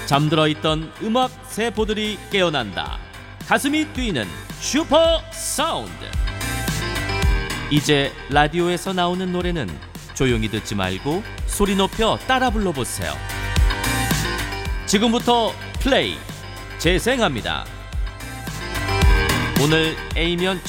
잠들어 있던 음악 세포들이 깨어난다. 가슴이 뛰는 슈퍼 사운드. 이제 라디오에서 나오는 노래는 조용히 듣지 말고 소리 높여 따라 불러보세요. 지금부터 플레이 재생합니다. 오늘 A면